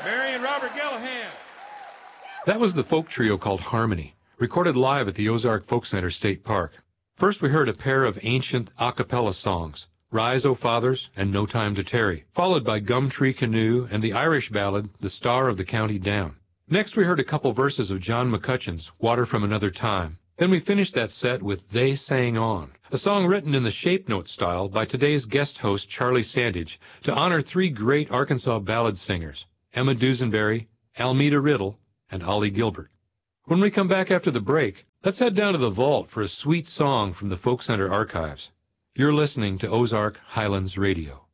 Mary and Robert Gellahan. That was the folk trio called Harmony, recorded live at the Ozark Folk Center State Park. First we heard a pair of ancient a cappella songs, Rise, O Fathers and No Time to Tarry, followed by Gumtree Canoe and the Irish ballad The Star of the County Down. Next we heard a couple verses of John McCutcheon's Water from Another Time. Then we finished that set with They Sang On, a song written in the shape note style by today's guest host Charlie Sandage to honor three great Arkansas ballad singers, Emma Dusenberry, Almeda Riddle, and Ollie Gilbert. When we come back after the break, let's head down to the vault for a sweet song from the Folk Center archives. You're listening to Ozark Highlands Radio.